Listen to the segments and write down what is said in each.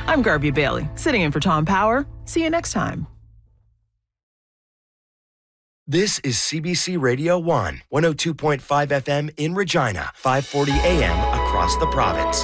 I'm Garby Bailey, sitting in for Tom Power. See you next time. This is CBC Radio 1, 102.5 FM in Regina, 540 AM across the province.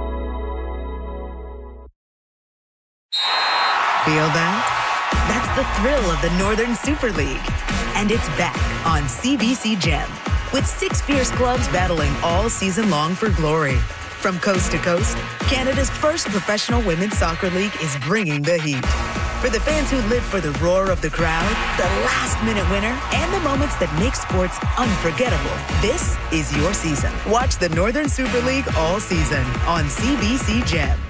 Feel that? That's the thrill of the Northern Super League. And it's back on CBC Gem, with 6 fierce clubs battling all season long for glory. From coast to coast, Canada's first professional women's soccer league is bringing the heat. For the fans who live for the roar of the crowd, the last-minute winner, and the moments that make sports unforgettable, this is your season. Watch the Northern Super League all season on CBC Gem.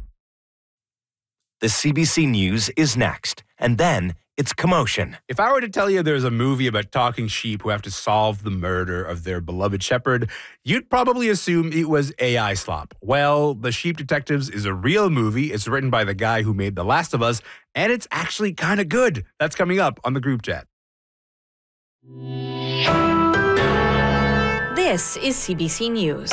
The CBC News is next, and then it's Commotion. If I were to tell you there's a movie about talking sheep who have to solve the murder of their beloved shepherd, you'd probably assume it was AI slop. Well, The Sheep Detectives is a real movie. It's written by the guy who made The Last of Us, and it's actually kind of good. That's coming up on the group chat. This is CBC News.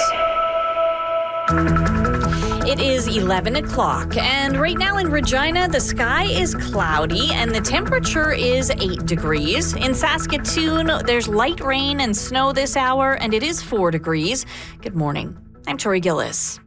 It is 11 o'clock, and right now in Regina, the sky is cloudy and the temperature is 8 degrees. In Saskatoon, there's light rain and snow this hour, and it is 4 degrees. Good morning. I'm Tori Gillis.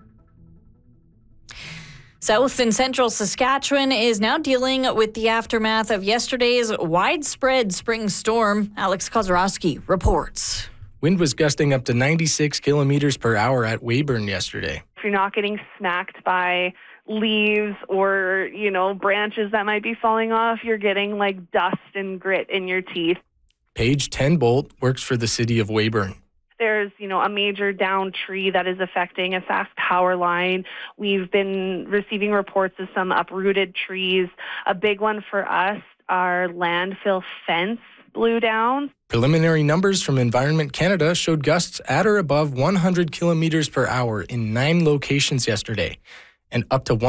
South and central Saskatchewan is now dealing with the aftermath of yesterday's widespread spring storm. Alex Kozarowski reports. Wind was gusting up to 96 kilometers per hour at Weyburn yesterday. If you're not getting smacked by leaves or, branches that might be falling off, you're getting like dust and grit in your teeth. Paige Tenbolt works for the city of Weyburn. There's, a major downed tree that is affecting a Sask power line. We've been receiving reports of some uprooted trees. A big one for us, our landfill fence blew down. Preliminary numbers from Environment Canada showed gusts at or above 100 kilometers per hour in 9 locations yesterday, and up to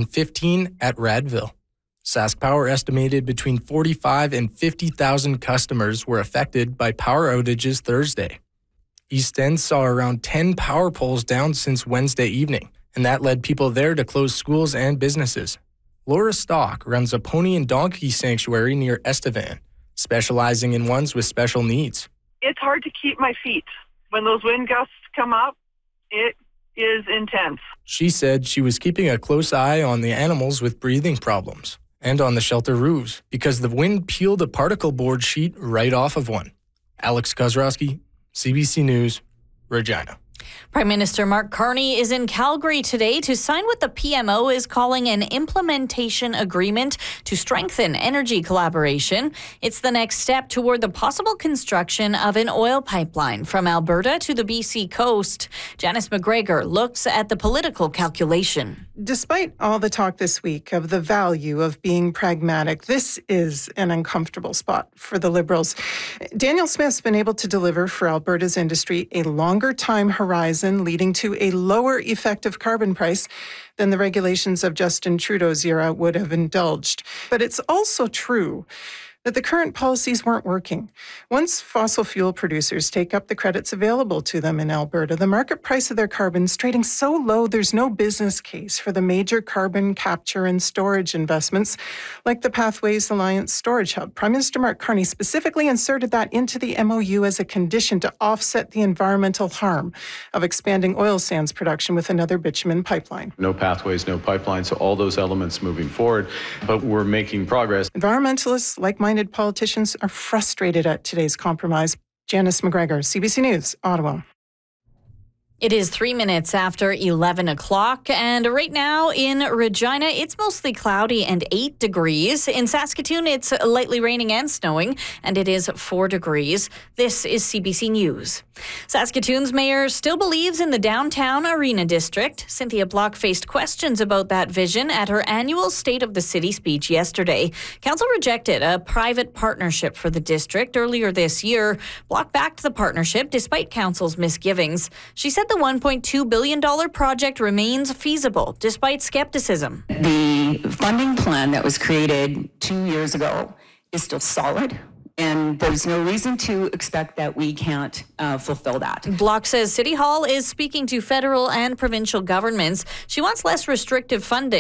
115 at Radville. Sask Power estimated between 45 and 50,000 customers were affected by power outages Thursday. East End saw around 10 power poles down since Wednesday evening, and that led people there to close schools and businesses. Laura Stock runs a pony and donkey sanctuary near Estevan, specializing in ones with special needs. It's hard to keep my feet. When those wind gusts come up, it is intense. She said she was keeping a close eye on the animals with breathing problems and on the shelter roofs because the wind peeled a particle board sheet right off of one. Alex Kozarowski, CBC News, Regina. Prime Minister Mark Carney is in Calgary today to sign what the PMO is calling an implementation agreement to strengthen energy collaboration. It's the next step toward the possible construction of an oil pipeline from Alberta to the BC coast. Janice McGregor looks at the political calculation. Despite all the talk this week of the value of being pragmatic, this is an uncomfortable spot for the Liberals. Daniel Smith's been able to deliver for Alberta's industry a longer time horizon, leading to a lower effective carbon price than the regulations of Justin Trudeau's era would have indulged. But it's also true that the current policies weren't working. Once fossil fuel producers take up the credits available to them in Alberta, the market price of their carbon is trading so low there's no business case for the major carbon capture and storage investments like the Pathways Alliance Storage Hub. Prime Minister Mark Carney specifically inserted that into the MOU as a condition to offset the environmental harm of expanding oil sands production with another bitumen pipeline. No pathways, no pipeline, so all those elements moving forward, but we're making progress. Environmentalists, like-minded politicians, are frustrated at today's compromise. Janice McGregor, CBC News, Ottawa. It is 3 minutes after 11 o'clock, and right now in Regina, it's mostly cloudy and 8 degrees. In Saskatoon, it's lightly raining and snowing, and it is 4 degrees. This is CBC News. Saskatoon's mayor still believes in the downtown arena district. Cynthia Block faced questions about that vision at her annual State of the City speech yesterday. Council rejected a private partnership for the district earlier this year. Block backed the partnership despite council's misgivings. She said the $1.2 billion project remains feasible despite skepticism. The funding plan that was created 2 years ago is still solid, and there's no reason to expect that we can't fulfill that. Block says City Hall is speaking to federal and provincial governments. She wants less restrictive funding